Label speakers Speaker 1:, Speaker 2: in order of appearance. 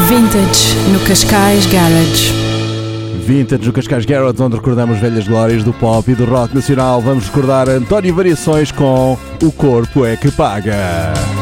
Speaker 1: Vintage no Cascais Garage.
Speaker 2: Vintage no Cascais Garage, onde recordamos velhas glórias do pop e do rock nacional. Vamos recordar António Variações com O Corpo é que Paga.